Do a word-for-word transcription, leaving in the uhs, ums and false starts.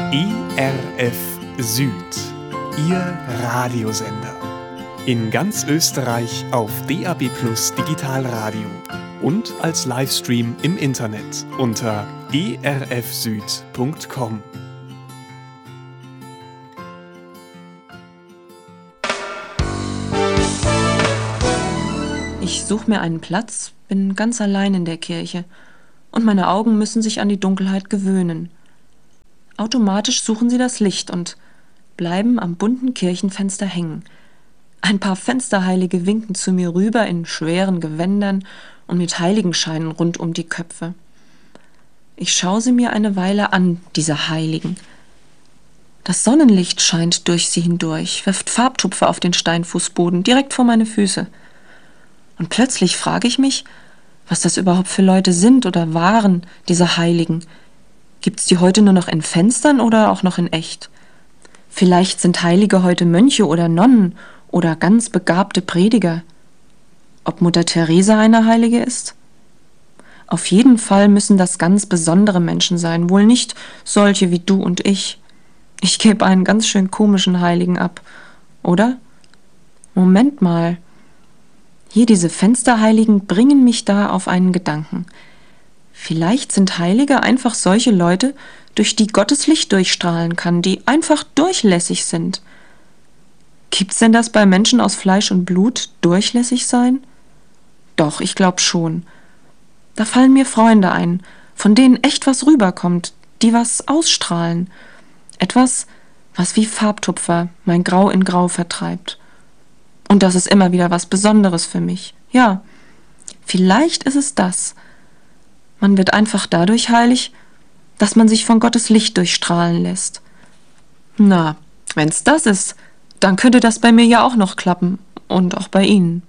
E R F Süd, Ihr Radiosender. In ganz Österreich auf D A B Plus Digitalradio und als Livestream im Internet unter e r f süd punkt com. Ich suche mir einen Platz, bin ganz allein in der Kirche und meine Augen müssen sich an die Dunkelheit gewöhnen. Automatisch suchen sie das Licht und bleiben am bunten Kirchenfenster hängen. Ein paar Fensterheilige winken zu mir rüber in schweren Gewändern und mit Heiligenscheinen rund um die Köpfe. Ich schaue sie mir eine Weile an, diese Heiligen. Das Sonnenlicht scheint durch sie hindurch, wirft Farbtupfer auf den Steinfußboden, direkt vor meine Füße. Und plötzlich frage ich mich, was das überhaupt für Leute sind oder waren, diese Heiligen. Gibt's die heute nur noch in Fenstern oder auch noch in echt? Vielleicht sind Heilige heute Mönche oder Nonnen oder ganz begabte Prediger. Ob Mutter Teresa eine Heilige ist? Auf jeden Fall müssen das ganz besondere Menschen sein, wohl nicht solche wie du und ich. Ich gebe einen ganz schön komischen Heiligen ab, oder? Moment mal. Hier diese Fensterheiligen bringen mich da auf einen Gedanken. Vielleicht sind Heilige einfach solche Leute, durch die Gottes Licht durchstrahlen kann, die einfach durchlässig sind. Gibt's denn das bei Menschen aus Fleisch und Blut, durchlässig sein? Doch, ich glaube schon. Da fallen mir Freunde ein, von denen echt was rüberkommt, die was ausstrahlen. Etwas, was wie Farbtupfer mein Grau in Grau vertreibt. Und das ist immer wieder was Besonderes für mich. Ja, vielleicht ist es das. Man wird einfach dadurch heilig, dass man sich von Gottes Licht durchstrahlen lässt. Na, wenn's das ist, dann könnte das bei mir ja auch noch klappen und auch bei Ihnen.